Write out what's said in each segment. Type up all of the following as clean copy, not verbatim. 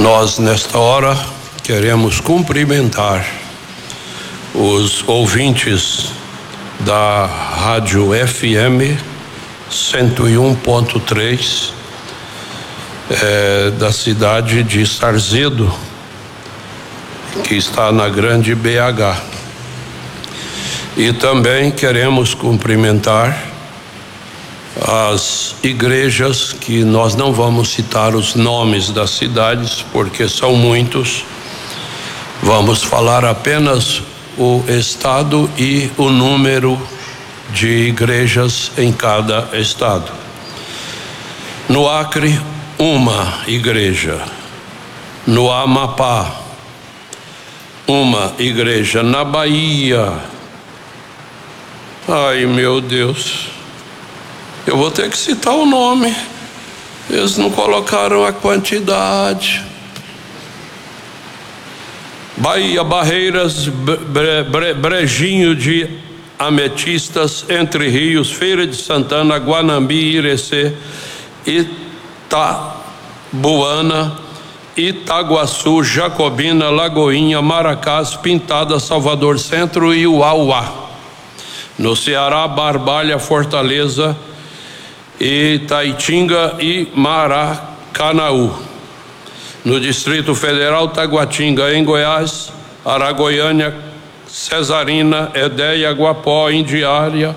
Nós, nesta hora, queremos cumprimentar os ouvintes da Rádio FM 101.3 da cidade de Sarzedo, que está na Grande BH. E também queremos cumprimentar as igrejas, que nós não vamos citar os nomes das cidades, porque são muitos. Vamos falar apenas o estado e o número de igrejas em cada estado. No Acre, uma igreja. No Amapá, uma igreja. Na Bahia, ai meu Deus, eu vou ter que citar o nome, eles não colocaram a quantidade. Bahia, Barreiras, Brejinho de Ametistas, Entre Rios, Feira de Santana, Guanambi, Irecê, Itabuana, Itaguaçu, Jacobina, Lagoinha, Maracás, Pintada, Salvador Centro e Uauá. No Ceará, Barbalha, Fortaleza, Itaitinga e Maracanaú. No Distrito Federal, Taguatinga. Em Goiás, Aragoiânia, Cesarina, Edéia, Guapó, Indiária,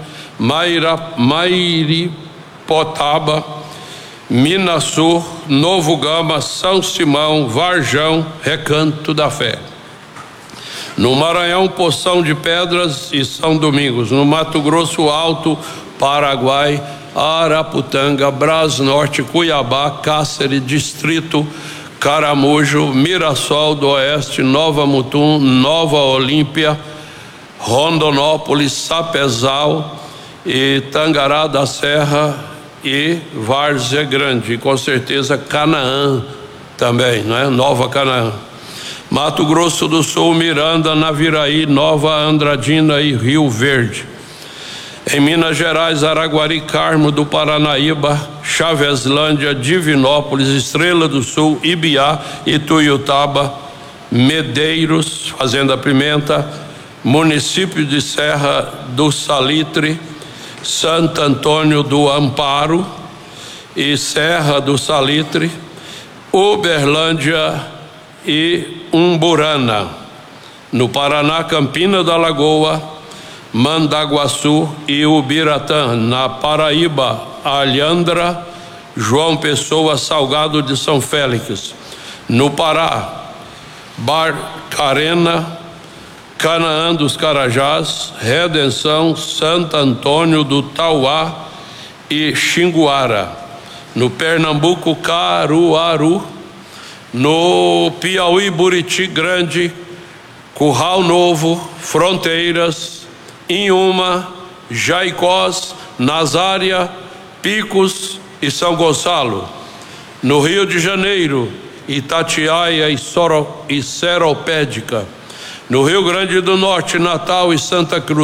Mairipotaba, Minasul, Novo Gama, São Simão, Varjão, Recanto da Fé. No Maranhão, Poção de Pedras e São Domingos. No Mato Grosso, Alto, Paraguai, Araputanga, Brás Norte, Cuiabá, Cáceres, Distrito Caramujo, Mirassol do Oeste, Nova Mutum, Nova Olímpia, Rondonópolis, Sapezal e Tangará da Serra e Várzea Grande, e com certeza Canaã também, não é? Nova Canaã. Mato Grosso do Sul, Miranda, Naviraí, Nova Andradina e Rio Verde. Em Minas Gerais, Araguari, Carmo do Paranaíba, Chaveslândia, Divinópolis, Estrela do Sul, Ibiá, Ituiutaba, Medeiros, Fazenda Pimenta, município de Serra do Salitre, Santo Antônio do Amparo e Serra do Salitre, Uberlândia e Umburana. No Paraná, Campina da Lagoa, Mandaguaçu e Ubiratã. Na Paraíba, Alhandra, João Pessoa, Salgado de São Félix. No Pará, Barcarena, Canaã dos Carajás, Redenção, Santo Antônio do Tauá e Xinguara. No Pernambuco, Caruaru. No Piauí, Buriti Grande, Curral Novo, Fronteiras, Inhuma, Jaicós, Nazária, Picos e São Gonçalo. No Rio de Janeiro, Itatiaia e Seropédica. No Rio Grande do Norte, Natal e Santa Cruz.